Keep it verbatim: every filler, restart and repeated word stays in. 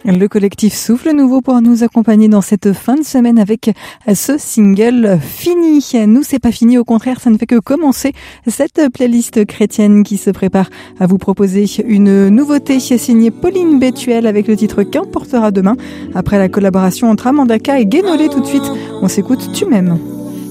Le collectif Souffle Nouveau pour nous accompagner dans cette fin de semaine avec ce single Fini. Nous, c'est pas fini, au contraire, ça ne fait que commencer cette playlist chrétienne qui se prépare à vous proposer une nouveauté signée Pauline Bétuel avec le titre Qu'importera demain. Après la collaboration entre Amanda K et Guénolé, tout de suite, on s'écoute Tu m'aimes.